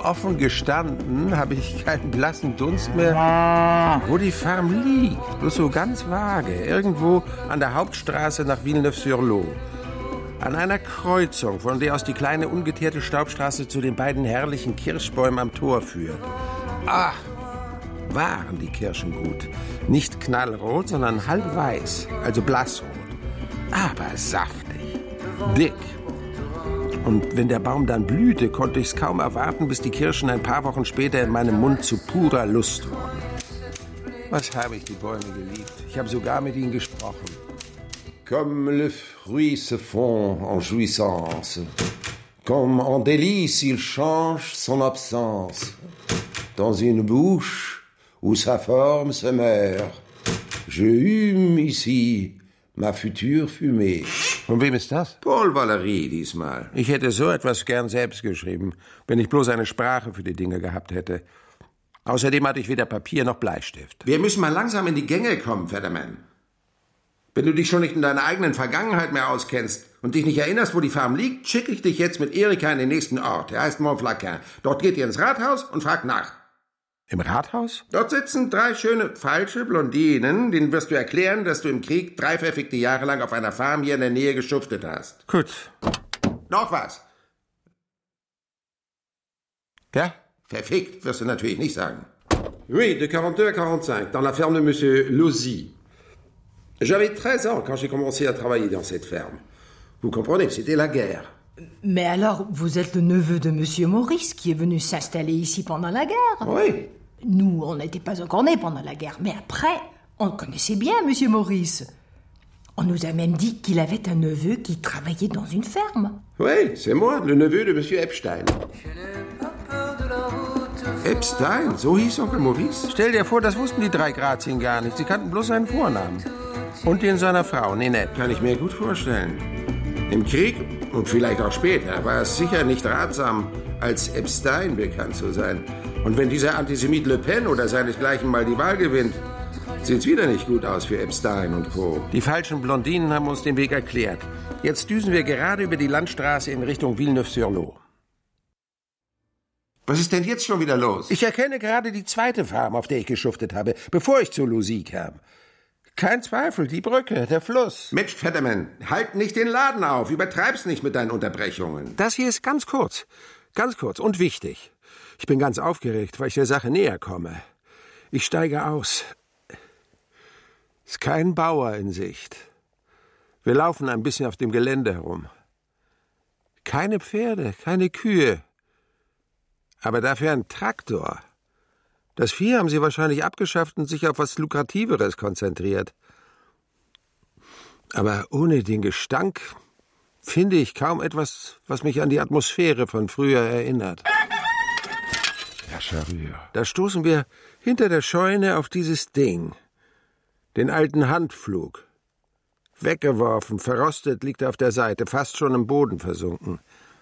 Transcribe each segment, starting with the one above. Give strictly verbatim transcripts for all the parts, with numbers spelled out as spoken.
offen gestanden habe ich keinen blassen Dunst mehr, wo die Farm liegt. Bloß so ganz vage. Irgendwo an der Hauptstraße nach Villeneuve-sur-Lot. An einer Kreuzung, von der aus die kleine ungeteerte Staubstraße zu den beiden herrlichen Kirschbäumen am Tor führt. Ach, waren die Kirschen gut. Nicht knallrot, sondern halb weiß, also blassrot. Aber saftig, dick. Und wenn der Baum dann blühte, konnte ich es kaum erwarten, bis die Kirschen ein paar Wochen später in meinem Mund zu purer Lust wurden. Was habe ich die Bäume geliebt. Ich habe sogar mit ihnen gesprochen. Comme le fruit se fond en jouissance, comme en délice il change son absence, dans une bouche où sa forme se meurt, je hume ici ma future fumée. Von wem ist das? Paul Valéry diesmal. Ich hätte so etwas gern selbst geschrieben, wenn ich bloß eine Sprache für die Dinge gehabt hätte. Außerdem hatte ich weder Papier noch Bleistift. Wir müssen mal langsam in die Gänge kommen, Federman. Wenn du dich schon nicht in deiner eigenen Vergangenheit mehr auskennst und dich nicht erinnerst, wo die Farm liegt, schicke ich dich jetzt mit Erika in den nächsten Ort. Er heißt Montflaquin. Dort geht ihr ins Rathaus und fragt nach. Im Rathaus? Dort sitzen drei schöne, falsche Blondinen. Denen wirst du erklären, dass du im Krieg drei verfickte Jahre lang auf einer Farm hier in der Nähe geschuftet hast. Gut. Noch was. Ja? Verfickt wirst du natürlich nicht sagen. Oui, de quarante-deux à quarante-cinq, dans la ferme de Monsieur Lozy. J'avais treize ans quand j'ai commencé à travailler dans cette ferme. Vous comprenez, c'était la guerre. Mais alors, vous êtes le neveu de Monsieur Maurice qui est venu s'installer ici pendant la guerre. Oui. Nous, on n'était pas encore nés pendant la guerre, mais après, on connaissait bien Monsieur Maurice. On nous a même dit qu'il avait un neveu qui travaillait dans une ferme. Oui, c'est moi, le neveu de Monsieur Epstein. Epstein, so hieß Onkel Maurice? Stell dir vor, das wussten die drei Grazien gar nicht. Sie kannten bloß seinen Vornamen. Und den seiner Frau, Ninette. Kann ich mir gut vorstellen. Im Krieg und vielleicht auch später war es sicher nicht ratsam, als Epstein bekannt zu sein. Und wenn dieser Antisemit Le Pen oder seinesgleichen mal die Wahl gewinnt, sieht's wieder nicht gut aus für Epstein und Co. Die falschen Blondinen haben uns den Weg erklärt. Jetzt düsen wir gerade über die Landstraße in Richtung Villeneuve-sur-Lot. Was ist denn jetzt schon wieder los? Ich erkenne gerade die zweite Farm, auf der ich geschuftet habe, bevor ich zu Lozy kam. Kein Zweifel, die Brücke, der Fluss. Mensch, Fetterman, halt nicht den Laden auf. Übertreib's nicht mit deinen Unterbrechungen. Das hier ist ganz kurz. Ganz kurz und wichtig. Ich bin ganz aufgeregt, weil ich der Sache näher komme. Ich steige aus. Ist kein Bauer in Sicht. Wir laufen ein bisschen auf dem Gelände herum. Keine Pferde, keine Kühe. Aber dafür ein Traktor. Das Vieh haben sie wahrscheinlich abgeschafft und sich auf was Lukrativeres konzentriert. Aber ohne den Gestank finde ich kaum etwas, was mich an die Atmosphäre von früher erinnert. Ja, Charrure. Da stoßen wir hinter der Scheune auf dieses Ding. Den alten Handpflug. Weggeworfen, verrostet, liegt er auf der Seite, fast schon im Boden versunken.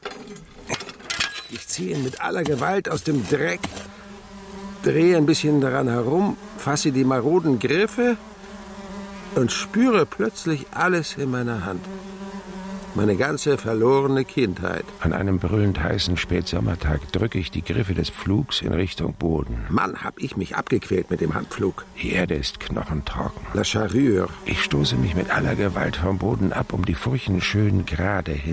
Ich ziehe ihn mit aller Gewalt aus dem Dreck, drehe ein bisschen daran herum, fasse die maroden Griffe und spüre plötzlich alles in meiner Hand. Meine ganze verlorene Kindheit. An einem brüllend heißen Spätsommertag drücke ich die Griffe des Pflugs in Richtung Boden. Mann, hab ich mich abgequält mit dem Handpflug. Die Erde ist knochentrocken. La Charrure. Ich stoße mich mit aller Gewalt vom Boden ab, um die Furchen schön gerade hin